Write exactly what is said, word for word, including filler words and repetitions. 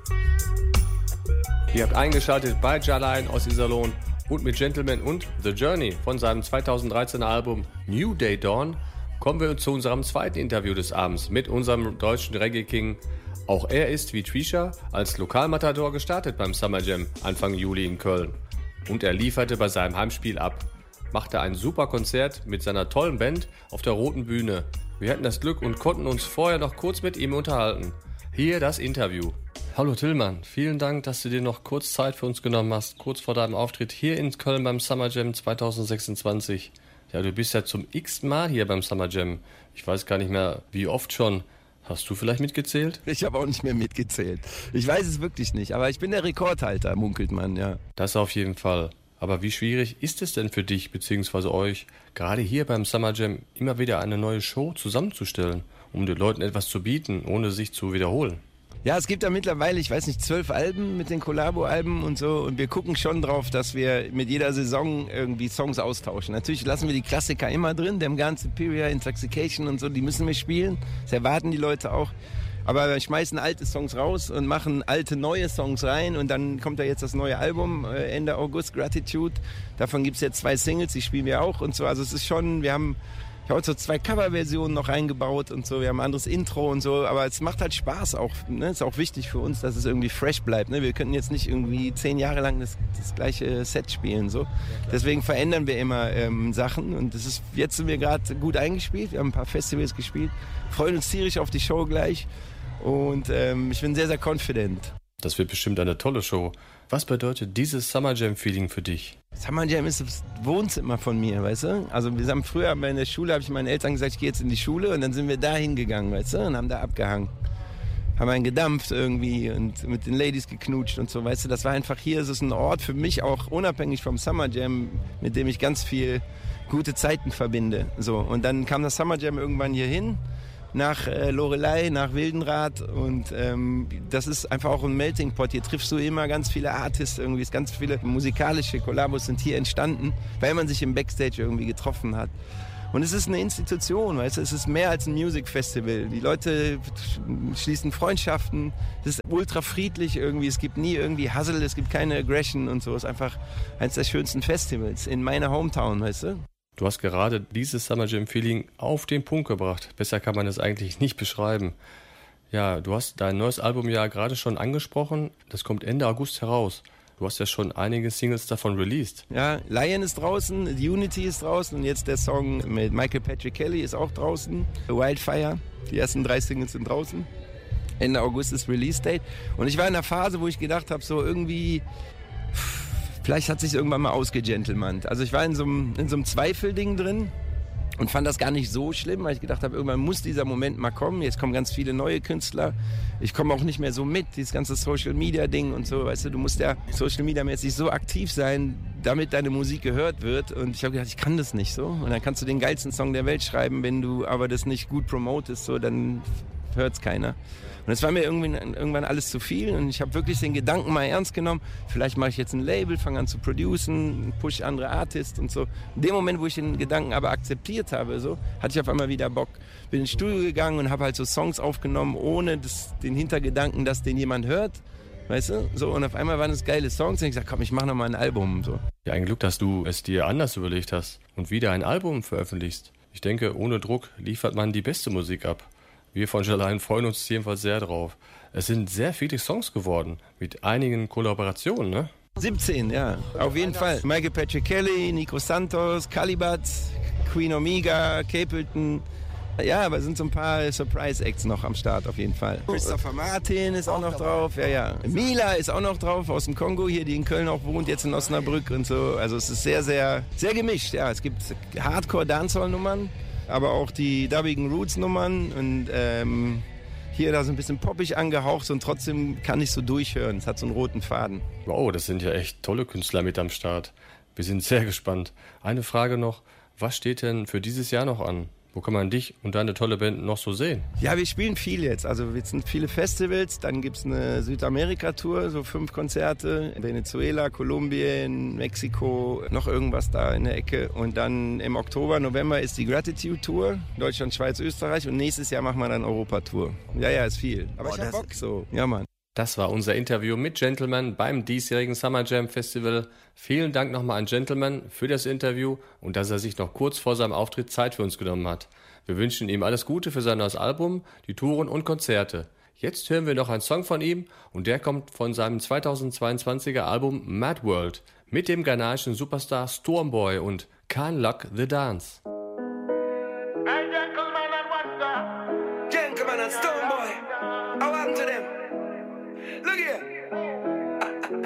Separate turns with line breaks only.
Ihr habt eingeschaltet bei Jalain aus Iserlohn und mit Gentleman und The Journey von seinem zweitausenddreizehner Album New Day Dawn kommen wir zu unserem zweiten Interview des Abends mit unserem deutschen Reggae-King. Auch er ist wie Trisha als Lokalmatador gestartet beim Summer Jam Anfang Juli in Köln. Und er lieferte bei seinem Heimspiel ab, machte ein super Konzert mit seiner tollen Band auf der Roten Bühne. Wir hatten das Glück und konnten uns vorher noch kurz mit ihm unterhalten. Hier das Interview. Hallo Tillmann, vielen Dank, dass du dir noch kurz Zeit für uns genommen hast, kurz vor deinem Auftritt hier in Köln beim Summer Jam zweitausendsechsundzwanzig. Ja, du bist ja zum x-ten Mal hier beim Summer Jam. Ich weiß gar nicht mehr, wie oft schon. Hast du vielleicht mitgezählt?
Ich habe auch nicht mehr mitgezählt. Ich weiß es wirklich nicht, aber ich bin der Rekordhalter, munkelt man, ja.
Das auf jeden Fall. Aber wie schwierig ist es denn für dich bzw. euch, gerade hier beim Summer Jam immer wieder eine neue Show zusammenzustellen, um den Leuten etwas zu bieten, ohne sich zu wiederholen?
Ja, es gibt ja mittlerweile, ich weiß nicht, zwölf Alben mit den Collabo-Alben und so und wir gucken schon drauf, dass wir mit jeder Saison irgendwie Songs austauschen. Natürlich lassen wir die Klassiker immer drin, Dem Gun Superior, Intoxication und so, die müssen wir spielen, das erwarten die Leute auch. Aber wir schmeißen alte Songs raus und machen alte, neue Songs rein und dann kommt da jetzt das neue Album, Ende August, Gratitude. Davon gibt es jetzt zwei Singles, die spielen wir auch und so. Also es ist schon, wir haben... Ich habe so zwei Coverversionen noch reingebaut und so, wir haben ein anderes Intro und so, aber es macht halt Spaß auch, ne? Ist auch wichtig für uns, dass es irgendwie fresh bleibt, ne? Wir könnten jetzt nicht irgendwie zehn Jahre lang das, das gleiche Set spielen, so. Deswegen verändern wir immer ähm, Sachen und das ist, jetzt sind wir gerade gut eingespielt, wir haben ein paar Festivals gespielt, freuen uns tierisch auf die Show gleich und ähm, ich bin sehr, sehr confident.
Das wird bestimmt eine tolle Show. Was bedeutet dieses Summer Jam-Feeling für dich?
Summer Jam ist das Wohnzimmer von mir, weißt du? Also wir haben früher in der Schule, habe ich meinen Eltern gesagt, ich gehe jetzt in die Schule und dann sind wir da hingegangen, weißt du? Und haben da abgehangen. Haben einen gedampft irgendwie und mit den Ladies geknutscht und so, weißt du? Das war einfach hier, es ist ein Ort für mich auch unabhängig vom Summer Jam, mit dem ich ganz viel gute Zeiten verbinde. So, und dann kam das Summer Jam irgendwann hier hin. Nach äh, Loreley, nach Wildenrad und ähm, das ist einfach auch ein Melting Pot. Hier triffst du immer ganz viele Artists, irgendwie ist ganz viele musikalische Kollabos sind hier entstanden, weil man sich im Backstage irgendwie getroffen hat. Und es ist eine Institution, weißt du, es ist mehr als ein Music Festival. Die Leute schließen Freundschaften, es ist ultra friedlich irgendwie, es gibt nie irgendwie Hassel, es gibt keine Aggression und so. Es ist einfach eines der schönsten Festivals in meiner Hometown, weißt du.
Du hast gerade dieses Summer Jam Feeling auf den Punkt gebracht. Besser kann man es eigentlich nicht beschreiben. Ja, du hast dein neues Album ja gerade schon angesprochen. Das kommt Ende August heraus. Du hast ja schon einige Singles davon released.
Ja, Lion ist draußen, Unity ist draußen und jetzt der Song mit Michael Patrick Kelly ist auch draußen. Wildfire, die ersten drei Singles sind draußen. Ende August ist Release Date. Und ich war in einer Phase, wo ich gedacht habe, so irgendwie... Vielleicht hat sich irgendwann mal ausgegentlemannt. Also ich war in so einem, in so einem Zweifelding drin und fand das gar nicht so schlimm, weil ich gedacht habe, irgendwann muss dieser Moment mal kommen. Jetzt kommen ganz viele neue Künstler. Ich komme auch nicht mehr so mit, dieses ganze Social-Media-Ding und so. Weißt du, du musst ja Social-Media-mäßig so aktiv sein, damit deine Musik gehört wird. Und ich habe gedacht, ich kann das nicht so. Und dann kannst du den geilsten Song der Welt schreiben, wenn du aber das nicht gut promotest, so, dann hört es keiner. Und es war mir irgendwie, irgendwann alles zu viel und ich habe wirklich den Gedanken mal ernst genommen, vielleicht mache ich jetzt ein Label, fange an zu producen, push andere Artists und so. In dem Moment, wo ich den Gedanken aber akzeptiert habe, so, hatte ich auf einmal wieder Bock. Bin ins Studio gegangen und habe halt so Songs aufgenommen, ohne das, den Hintergedanken, dass den jemand hört. Weißt du? So, und auf einmal waren es geile Songs und ich gesagt, komm, ich mache nochmal ein Album. So.
Ja, ein Glück, dass du es dir anders überlegt hast und wieder ein Album veröffentlichst. Ich denke, ohne Druck liefert man die beste Musik ab. Wir von Jalain freuen uns jedenfalls sehr drauf. Es sind sehr viele Songs geworden, mit einigen Kollaborationen, ne?
siebzehn, ja, auf jeden Fall. Michael Patrick Kelly, Nico Santos, Calibat, Queen Omega, Capleton. Ja, aber es sind so ein paar Surprise-Acts noch am Start auf jeden Fall. Christopher Martin ist auch noch drauf, ja, ja. Mila ist auch noch drauf, aus dem Kongo hier, die in Köln auch wohnt, jetzt in Osnabrück und so. Also es ist sehr, sehr, sehr gemischt, ja. Es gibt Hardcore-Dancehall-Nummern, aber auch die dubbigen Roots-Nummern und ähm, hier da so ein bisschen poppig angehaucht und trotzdem kann ich so durchhören. Es hat so einen roten Faden.
Wow, das sind ja echt tolle Künstler mit am Start. Wir sind sehr gespannt. Eine Frage noch, was steht denn für dieses Jahr noch an? Wo kann man dich und deine tolle Band noch so sehen?
Ja, wir spielen viel jetzt. Also jetzt sind viele Festivals, dann gibt es eine Südamerika-Tour, so fünf Konzerte. Venezuela, Kolumbien, Mexiko, noch irgendwas da in der Ecke. Und dann im Oktober, November ist die Gratitude-Tour, Deutschland, Schweiz, Österreich. Und nächstes Jahr machen wir dann Europa-Tour. Ja, ja, ist viel. Aber oh, ich hab Bock so. Ja, Mann.
Das war unser Interview mit Gentleman beim diesjährigen Summer Jam Festival. Vielen Dank nochmal an Gentleman für das Interview und dass er sich noch kurz vor seinem Auftritt Zeit für uns genommen hat. Wir wünschen ihm alles Gute für sein neues Album, die Touren und Konzerte. Jetzt hören wir noch einen Song von ihm und der kommt von seinem zweitausendzweiundzwanziger Album Mad World mit dem ghanaischen Superstar Stormboy und Can't Lock the Dance.
Hey, Gentleman and Wonder. Gentleman and Stormboy. I want to them.